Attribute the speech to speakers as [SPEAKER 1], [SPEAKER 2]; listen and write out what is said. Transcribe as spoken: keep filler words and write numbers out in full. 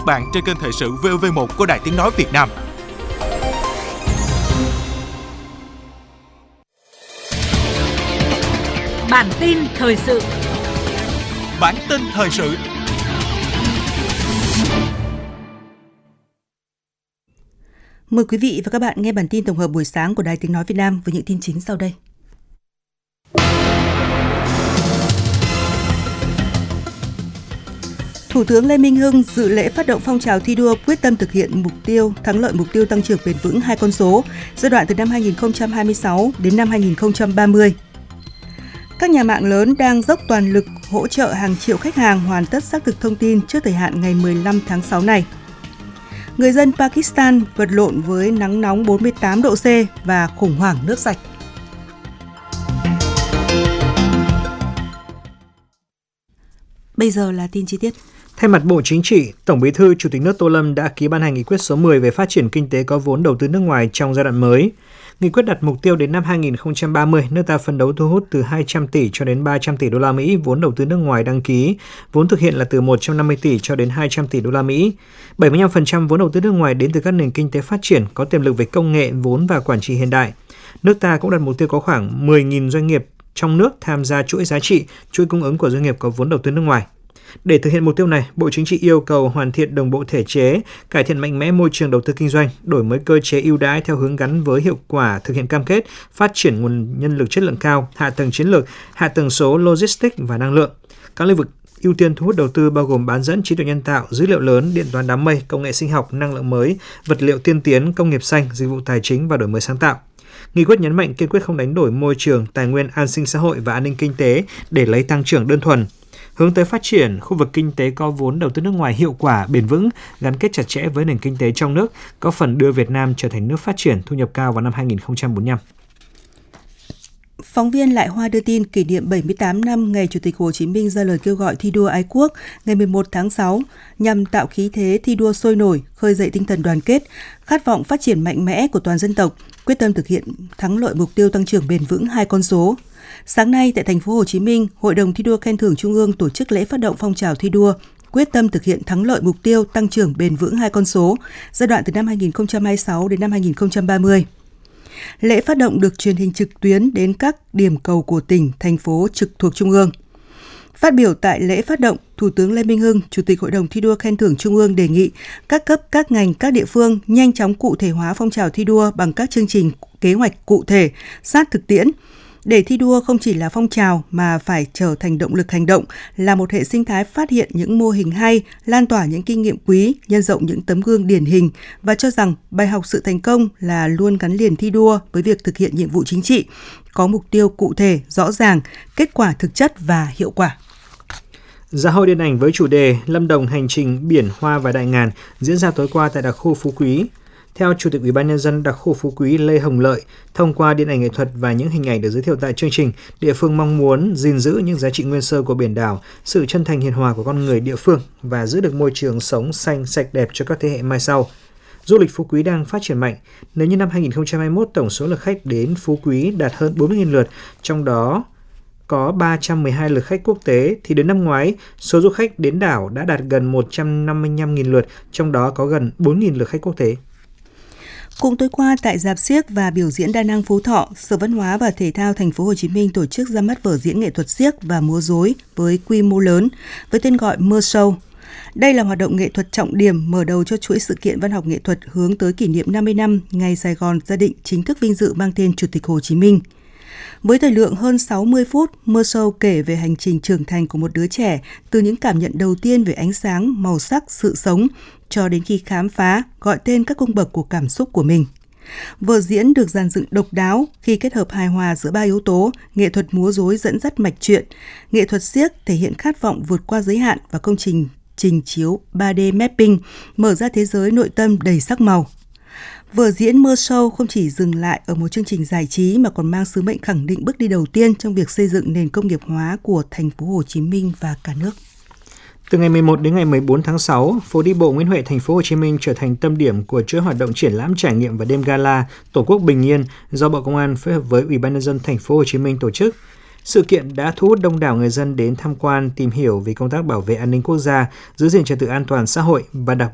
[SPEAKER 1] các bạn trên kênh Thời sự vê o vê một của Đài Tiếng nói Việt Nam.
[SPEAKER 2] Bản tin thời sự.
[SPEAKER 1] Bản tin thời sự.
[SPEAKER 3] Mời quý vị và các bạn nghe bản tin tổng hợp buổi sáng của Đài Tiếng nói Việt Nam với những tin chính sau đây. Thủ tướng Lê Minh Hưng dự lễ phát động phong trào thi đua quyết tâm thực hiện mục tiêu thắng lợi mục tiêu tăng trưởng bền vững hai con số giai đoạn từ năm hai nghìn không trăm hai mươi sáu đến năm hai nghìn không trăm ba mươi. Các nhà mạng lớn đang dốc toàn lực hỗ trợ hàng triệu khách hàng hoàn tất xác thực thông tin trước thời hạn ngày mười lăm tháng sáu này. Người dân Pakistan vật lộn với nắng nóng bốn mươi tám độ C và khủng hoảng nước sạch. Bây giờ là tin chi tiết.
[SPEAKER 4] Thay mặt Bộ Chính trị, Tổng Bí thư Chủ tịch nước Tô Lâm đã ký ban hành nghị quyết số mười về phát triển kinh tế có vốn đầu tư nước ngoài trong giai đoạn mới. Nghị quyết đặt mục tiêu đến năm hai nghìn không trăm ba mươi, nước ta phấn đấu thu hút từ hai trăm tỷ cho đến ba trăm tỷ đô la Mỹ vốn đầu tư nước ngoài đăng ký, vốn thực hiện là từ một trăm năm mươi tỷ cho đến hai trăm tỷ đô la Mỹ. bảy mươi lăm phần trăm vốn đầu tư nước ngoài đến từ các nền kinh tế phát triển có tiềm lực về công nghệ, vốn và quản trị hiện đại. Nước ta cũng đặt mục tiêu có khoảng mười nghìn doanh nghiệp trong nước tham gia chuỗi giá trị, chuỗi cung ứng của doanh nghiệp có vốn đầu tư nước ngoài. Để thực hiện mục tiêu này, Bộ Chính trị yêu cầu hoàn thiện đồng bộ thể chế, cải thiện mạnh mẽ môi trường đầu tư kinh doanh, đổi mới cơ chế ưu đãi theo hướng gắn với hiệu quả thực hiện cam kết, phát triển nguồn nhân lực chất lượng cao, hạ tầng chiến lược, hạ tầng số, logistics và năng lượng. Các lĩnh vực ưu tiên thu hút đầu tư bao gồm bán dẫn, trí tuệ nhân tạo, dữ liệu lớn, điện toán đám mây, công nghệ sinh học, năng lượng mới, vật liệu tiên tiến, công nghiệp xanh, dịch vụ tài chính và đổi mới sáng tạo. Nghị quyết nhấn mạnh kiên quyết không đánh đổi môi trường, tài nguyên, an sinh xã hội và an ninh kinh tế để lấy tăng trưởng đơn thuần. Hướng tới phát triển khu vực kinh tế có vốn đầu tư nước ngoài hiệu quả, bền vững, gắn kết chặt chẽ với nền kinh tế trong nước, có phần đưa Việt Nam trở thành nước phát triển thu nhập cao vào năm hai nghìn không trăm bốn mươi lăm.
[SPEAKER 3] Phóng viên Lại Hoa đưa tin kỷ niệm bảy mươi tám năm ngày Chủ tịch Hồ Chí Minh ra lời kêu gọi thi đua ái quốc ngày mười một tháng sáu nhằm tạo khí thế thi đua sôi nổi, khơi dậy tinh thần đoàn kết, khát vọng phát triển mạnh mẽ của toàn dân tộc, quyết tâm thực hiện thắng lợi mục tiêu tăng trưởng bền vững hai con số. Sáng nay tại thành phố Hồ Chí Minh, Hội đồng thi đua khen thưởng Trung ương tổ chức lễ phát động phong trào thi đua quyết tâm thực hiện thắng lợi mục tiêu tăng trưởng bền vững hai con số giai đoạn từ năm hai nghìn không trăm hai mươi sáu đến năm hai nghìn không trăm ba mươi. Lễ phát động được truyền hình trực tuyến đến các điểm cầu của tỉnh, thành phố trực thuộc Trung ương. Phát biểu tại lễ phát động, Thủ tướng Lê Minh Hưng, Chủ tịch Hội đồng thi đua khen thưởng Trung ương đề nghị các cấp, các ngành, các địa phương nhanh chóng cụ thể hóa phong trào thi đua bằng các chương trình, kế hoạch cụ thể, sát thực tiễn. Để thi đua không chỉ là phong trào mà phải trở thành động lực hành động, là một hệ sinh thái phát hiện những mô hình hay, lan tỏa những kinh nghiệm quý, nhân rộng những tấm gương điển hình và cho rằng bài học sự thành công là luôn gắn liền thi đua với việc thực hiện nhiệm vụ chính trị, có mục tiêu cụ thể, rõ ràng, kết quả thực chất và hiệu quả.
[SPEAKER 4] Dạ hội điện ảnh với chủ đề Lâm Đồng hành trình biển hoa và đại ngàn diễn ra tối qua tại đặc khu Phú Quý. Theo Chủ tịch Ủy ban Nhân dân đặc khu Phú Quý Lê Hồng Lợi, thông qua điện ảnh nghệ thuật và những hình ảnh được giới thiệu tại chương trình, địa phương mong muốn gìn giữ những giá trị nguyên sơ của biển đảo, sự chân thành hiền hòa của con người địa phương và giữ được môi trường sống xanh, sạch đẹp cho các thế hệ mai sau. Du lịch Phú Quý đang phát triển mạnh. Nếu như năm hai nghìn không trăm hai mươi mốt tổng số lượt khách đến Phú Quý đạt hơn bốn mươi nghìn lượt, trong đó có ba trăm mười hai lượt khách quốc tế, thì đến năm ngoái, số du khách đến đảo đã đạt gần một trăm năm mươi lăm nghìn lượt, trong đó có gần bốn nghìn lượt khách quốc tế.
[SPEAKER 3] Cũng tối qua tại rạp xiếc và biểu diễn đa năng Phú Thọ, Sở Văn hóa và Thể thao Thành phố Hồ Chí Minh tổ chức ra mắt vở diễn nghệ thuật xiếc và múa rối với quy mô lớn với tên gọi Mơ Show. Đây là hoạt động nghệ thuật trọng điểm mở đầu cho chuỗi sự kiện văn học nghệ thuật hướng tới kỷ niệm năm mươi năm ngày Sài Gòn gia định chính thức vinh dự mang tên Chủ tịch Hồ Chí Minh. Với thời lượng hơn sáu mươi phút, Mơ Show kể về hành trình trưởng thành của một đứa trẻ từ những cảm nhận đầu tiên về ánh sáng, màu sắc, sự sống cho đến khi khám phá, gọi tên các cung bậc của cảm xúc của mình. Vở diễn được dàn dựng độc đáo khi kết hợp hài hòa giữa ba yếu tố, nghệ thuật múa rối dẫn dắt mạch truyện, nghệ thuật xiếc thể hiện khát vọng vượt qua giới hạn và công trình trình chiếu ba D mapping, mở ra thế giới nội tâm đầy sắc màu. Vở diễn Mơ Show không chỉ dừng lại ở một chương trình giải trí mà còn mang sứ mệnh khẳng định bước đi đầu tiên trong việc xây dựng nền công nghiệp hóa của thành phố Hồ Chí Minh và cả nước.
[SPEAKER 4] Từ ngày mười một đến ngày mười bốn tháng sáu, phố đi bộ Nguyễn Huệ, thành phố Hồ Chí Minh trở thành tâm điểm của chuỗi hoạt động triển lãm trải nghiệm và đêm gala Tổ quốc bình yên do Bộ Công an phối hợp với Ủy ban Nhân dân thành phố Hồ Chí Minh tổ chức. Sự kiện đã thu hút đông đảo người dân đến tham quan, tìm hiểu về công tác bảo vệ an ninh quốc gia, giữ gìn trật tự an toàn xã hội và đặc